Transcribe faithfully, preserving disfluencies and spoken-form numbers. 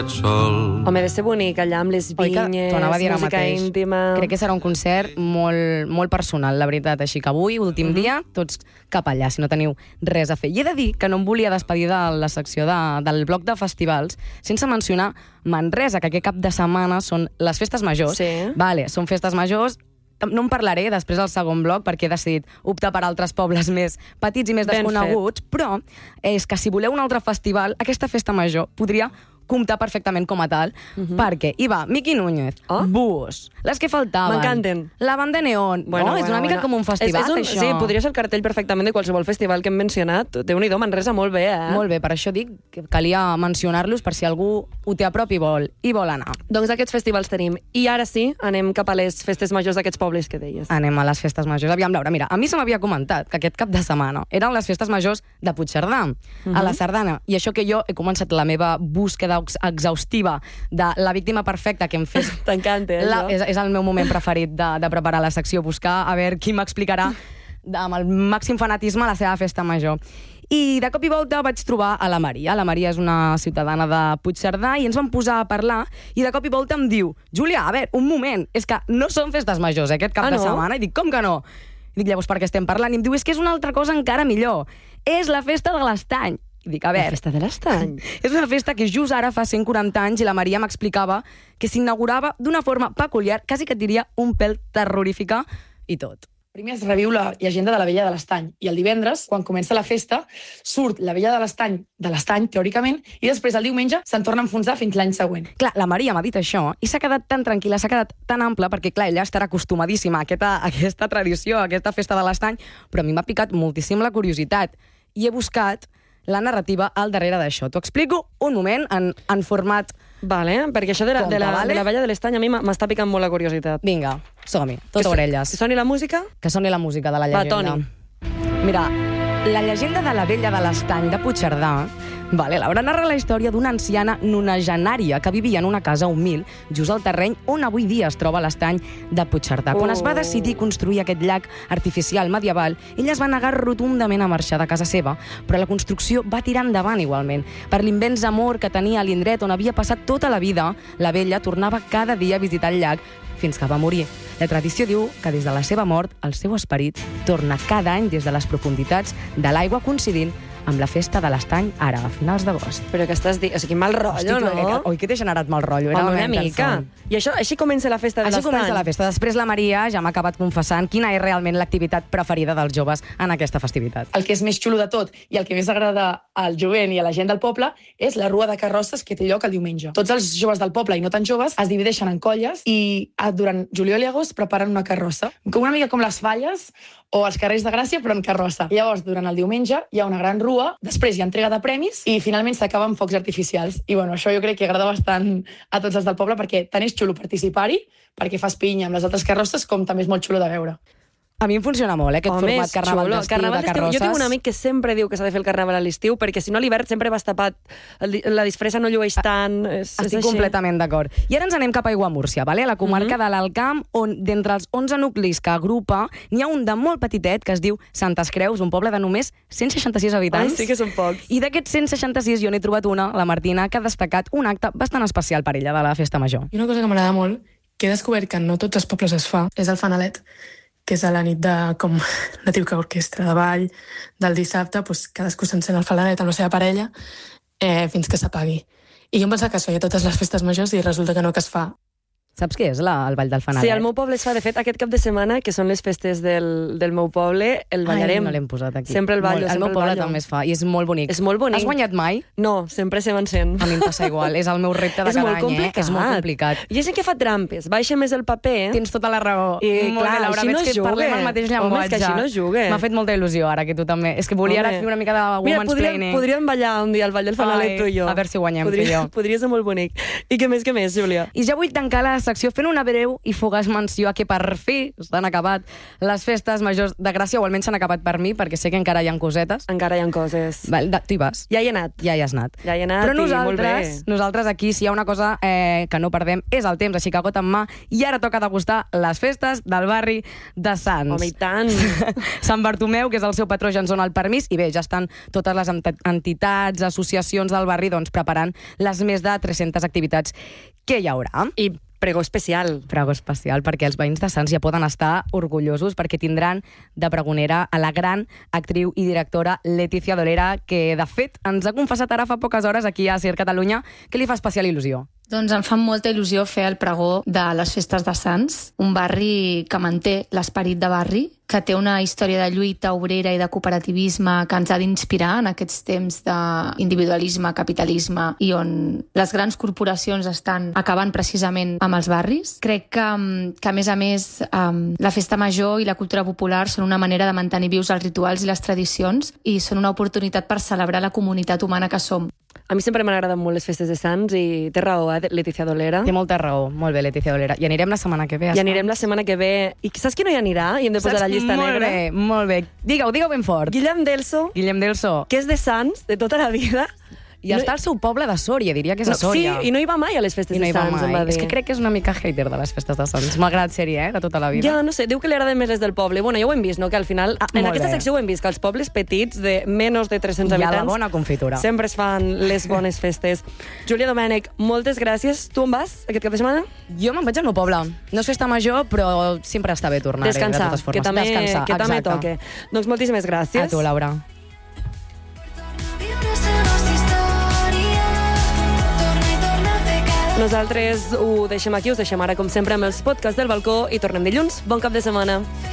sol. Home, ha de ser bonic allà amb les vinyes, música íntima... Crec que serà un concert molt, molt personal, la veritat. Així que avui, últim uh-huh. dia, tots cap allà, si no teniu res a fer. I he de dir que no em volia despedir de la secció de, del bloc de festivals sense mencionar Manresa, que aquest cap de setmana són les festes majors. Sí. Vale, són festes majors. No en parlaré després al segon bloc perquè he decidit optar per altres pobles més petits i més Ben desconeguts, fet. Però és que si voleu un altre festival, aquesta festa major podria comptar perfectament com a tal, uh-huh. perquè hi va Miqui Núñez, oh? Búhos, les que faltaven, m'encanten, la banda Neon, bueno, oh, és bueno, una mica bueno. com un festival, és, és un, això. Sí, podria ser el cartell perfectament de qualsevol festival que hem mencionat. Déu-n'hi-do, Manresa, molt bé, eh? Molt bé, per això dic que calia mencionar-los per si algú ho té a prop i vol, i vol anar. Doncs aquests festivals tenim. I ara sí, anem cap a les festes majors d'aquests pobles que deies. Anem a les festes majors. Aviam, Laura, mira, a mi se m'havia comentat que aquest cap de setmana eren les festes majors de Puigcerdà, uh-huh. a la Sardana, i això que jo he començat la meva búsqueda exhaustiva de la víctima perfecta que em fes... T'encanta, eh, la, és, és el meu moment preferit de, de preparar la secció, buscar a veure qui m'explicarà amb el màxim fanatisme la seva festa major. I de cop i volta vaig trobar a la Maria. La Maria és una ciutadana de Puigcerdà i ens vam posar a parlar i de cop i volta em diu: Júlia, a veure, un moment, és que no són festes majors eh, aquest cap ah, de no? setmana. I dic, com que no? I dic, llavors per què estem parlant? I em diu, és que és una altra cosa encara millor. És la festa de l'Estany. I dic, a veure... La festa de l'Estany? És una festa que just ara fa cent quaranta anys i la Maria m'explicava que s'inaugurava d'una forma peculiar, quasi que et diria un pèl terrorífica i tot. Primer es reviu la llegenda de la Vella de l'Estany i el divendres, quan comença la festa, surt la Vella de l'Estany de l'Estany, teòricament, i després el diumenge se'n torna a enfonsar fins l'any següent. Clar, la Maria m'ha dit això i s'ha quedat tan tranquil·la, s'ha quedat tan ampla, perquè clar, ella estarà acostumadíssima a aquesta, a aquesta tradició, a aquesta festa de l'Estany, però a mi m'ha picat moltíssim la curiositat i he buscat la narrativa al darrere d'això. T'ho explico un moment en, en format... Vale, perquè això de la, Conta, de la, vale? de la Vella de l'Estany a mi m'està picant molt la curiositat. Vinga, som-hi, tot que orelles. Que soni la música? Que soni la música de la llegenda. Va, Toni. Mira, la llegenda de la Vella de l'Estany de Puigcerdà, vale, Laura, narra la història d'una anciana nonagenària que vivia en una casa humil just al terreny on avui dia es troba l'Estany de Puigcerdà. Quan Oh. es va decidir construir aquest llac artificial medieval, ella es va negar rotundament a marxar de casa seva, però la construcció va tirar endavant igualment. Per l'immens amor que tenia a l'indret on havia passat tota la vida, la vella tornava cada dia a visitar el llac fins que va morir. La tradició diu que des de la seva mort el seu esperit torna cada any des de les profunditats de l'aigua, coincidint amb la festa de l'Estany ara, a finals d'agost. Però que estàs dient... O sigui, mal rotllo, Hosti, no? que, oi, que t'he generat mal rotllo. Era Home, la una meva mica. cançó. I això, així comença la festa de Així l'Estany. comença la festa. Després la Maria ja m'ha acabat confessant quina és realment l'activitat preferida dels joves en aquesta festivitat. El que és més xulo de tot i el que més agrada al jovent i a la gent del poble és la rua de carrosses que té lloc el diumenge. Tots els joves del poble i no tan joves es divideixen en colles i durant juliol i agost preparen una carrossa. Com una mica com les Falles o els carrers de Gràcia, però en carrossa. I llavors, durant el diumenge, hi ha una gran rua, després hi ha entrega de premis i finalment s'acaba amb focs artificials. I bueno, això jo crec que agrada bastant a tots els del poble perquè tant és xulo participar-hi, perquè fas pinya amb les altres carrosses, com també és molt xulo de veure. A mi em funciona molt, eh, aquest Home, format carnaval xulo. d'estiu, Carnaval de d'estiu. carrosses. Jo tinc un amic que sempre diu que s'ha de fer el carnaval a l'estiu, perquè si no a l'hivern sempre vas tapat, el, la disfressa no llueix tant. És, Estic és completament d'acord. I ara ens anem cap a Aiguamúrcia, vale? A la comarca uh-huh. de l'Alt Camp, on d'entre els onze nuclis que agrupa, n'hi ha un de molt petitet que es diu Santes Creus, un poble de només cent seixanta-sis habitants. Ai, sí que són pocs. I d'aquests cent seixanta-sis jo n'he trobat una, la Martina, que ha destacat un acte bastant especial per ella de la festa major. I una cosa que m'agrada molt, que he descobert que no tots els pobles es fa, és el fanalet, que és a la nit de, com la típica orquestra de ball del dissabte, doncs cadascú s'encén el fanalet amb la seva parella eh, fins que s'apagui. I jo em pensava que es feia totes les festes majors i resulta que no, que es fa. Saps què és la, el Ball del Fanalet? Sí, al meu poble es fa, de fet, aquest cap de setmana, que són les festes del, del meu poble, el ballarem. Ai, no l'hem posat aquí. Sempre el ballo, molt, sempre el meu el poble ballo. també es fa, i és molt bonic. És molt bonic. Has guanyat mai? No, sempre se m'encén. A mi em passa igual, és el meu repte de És cada molt any, complicat. eh? És molt complicat. Hi ha gent que fa trampes, baixa més el paper... Tens tota la raó. I, molt clar, bé, Laura, així veig no que jugue. parlem el mateix llenguatge. Home, és que així no jugue. M'ha fet molta il·lusió ara que tu també. És que volia Home. ara fer una mica de Mira, woman's podríem, planning. podríem ballar un dia al Ball del Fanalet, Ai, tu i jo. a veure si guanyem, podria, tu i jo. Podria ser molt bonic. I què més, què més, Júlia? I ja vull tancar la secció fent una breu i fugaç menció a que per fi s'han acabat les festes majors de Gràcia, o almenys s'han acabat per mi, perquè sé que encara hi ha cosetes. Encara hi ha coses. Val, tu hi vas? Ja hi he anat. Ja hi has anat. Ja hi he anat Però i molt bé. nosaltres, nosaltres aquí, si hi ha una cosa eh, que no perdem, és el temps, així que got en mà, i ara toca degustar les festes del barri de Sants. Home, i tant. Sant Bartomeu, que és el seu patró, ja ens dona el permís, i bé, ja estan totes les entitats, associacions del barri doncs, preparant les més de tres-centes activitats que hi haurà. I pregó especial. Pregó especial, perquè els veïns de Sants ja poden estar orgullosos, perquè tindran de pregonera a la gran actriu i directora Letícia Dolera, que, de fet, ens ha confessat ara fa poques hores aquí a Ser Catalunya que li fa especial il·lusió. Doncs em fa molta il·lusió fer el pregó de les festes de Sants, un barri que manté l'esperit de barri, que té una història de lluita obrera i de cooperativisme que ens ha d'inspirar en aquests temps d'individualisme, capitalisme, i on les grans corporacions estan acabant precisament amb els barris. Crec que, que a més a més, la festa major i la cultura popular són una manera de mantenir vius els rituals i les tradicions, i són una oportunitat per celebrar la comunitat humana que som. A mi sempre m'han agradat molt les festes de Sants i té raó, eh, Letícia Dolera. Té molta raó. Molt bé, Letícia Dolera. I anirem la setmana que ve. I anirem la setmana que ve. I saps qui no hi anirà? I hem de posar Saps? la llista molt negra. Bé, molt bé. Digue-ho, digue-ho ben fort. Guillem Delso, Guillem Delso. que és de Sants, de tota la vida. I no, està al seu poble de Sòria, diria que és no, a Sòria. Sí, i no hi va mai a les festes I no de hi va Sants, em va mai. dir. És que crec que és una mica hater de les festes de Sants, malgrat ser-hi, eh, de tota la vida. Ja, no sé, diu que li agraden més les del poble. Bueno, ja ho hem vist, no?, que al final, Ah, en molt aquesta bé. secció ho hem vist, que els pobles petits de menys de tres-cents Hi ha la habitants bona confitura. sempre es fan les bones festes. Júlia Domènech, moltes gràcies. Tu on vas aquest cap de setmana? Jo me'n vaig al meu poble. No és festa major, però sempre està bé tornar-hi, de Descansar, totes formes. que també, Descansar, que també exacte. toque. Doncs moltíssimes gràcies. A tu, Laura. Nosaltres ho deixem aquí, us deixem ara com sempre amb els podcasts del balcó i tornem dilluns. Bon cap de setmana.